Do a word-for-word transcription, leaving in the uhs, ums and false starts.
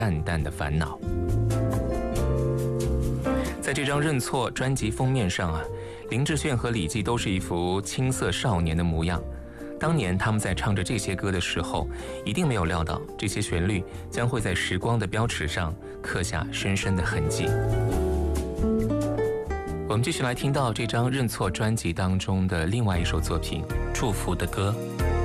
淡淡的烦恼。在这张《认错》专辑封面上啊，林志炫和李记都是一副青涩少年的模样。当年他们在唱着这些歌的时候，一定没有料到这些旋律将会在时光的标尺上刻下深深的痕迹。我们继续来听到这张《认错》专辑当中的另外一首作品《祝福的歌》。